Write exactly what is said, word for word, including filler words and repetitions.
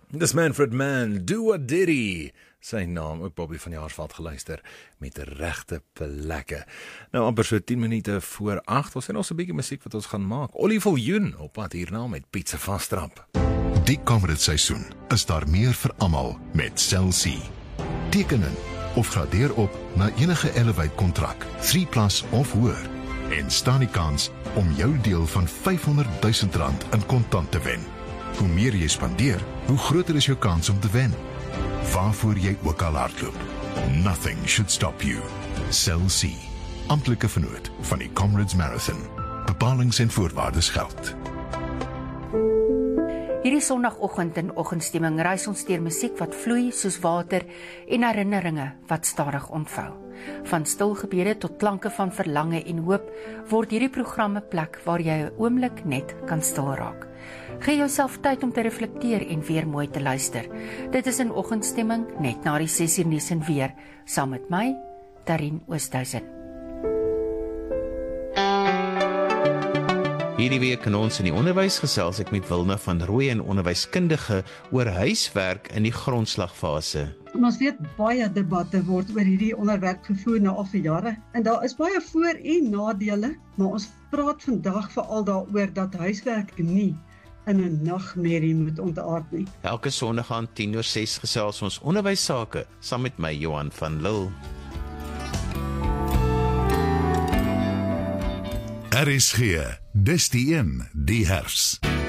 Dis Manfred Mann, Do a Diddy. Sy naam, ook Bobby van Jaarsveld geluister, met regte plekke. Nou amper so tien minute voor agt, ons het nog 'n bietjie musiek wat ons gaan maak. Ollie Viljoen, op pad hierna met Pizza Vastrap. Die Comrade seisoen is daar meer vir almal met Cell C. Teken in of gradeer op na enige Elevate kontrak, drie plus of hoër, en staan die kans om jou deel van vyfhonderd duisend rand in kontant te wen. Hoe meer jy spandeer, hoe groter is jou kans om te wen. Waarvoor jy ook al hardloop. Nothing should stop you. Cell C. Amptelike vernoot van die Comrades Marathon. Bepalings en voorwaardes geld. Hierdie sonnagoggend in oggendstemming reis ons deur musiek wat vloei soos water en herinneringe wat stadig ontvou. Van stil gebede tot klanke van verlange en hoop word hierdie programme plek waar jy 'n oomblik net kan stil raak. Gee jouself tyd om te reflekteer en weer mooi te luister. Dit is in oggendstemming net na die ses uur nuus en weer, saam met my, Tarien Oosthuizen. Hierdie week in ons in die onderwys gesels ek met Wilna van Rooyen, onderwyskundige, oor huiswerk in die grondslagfase. En ons weet baie debatte word oor hierdie onderwerp gevoer na al vir jare. En daar is baie voor- en nadele, maar ons praat vandag veral daaroor dat huiswerk nie in 'n nagmerrie moet ontaard nie. Elke Sondag aan tien oor ses gesels ons onderwyssake, saam met my Johan van Lille. R S G, dis die een, die herfs.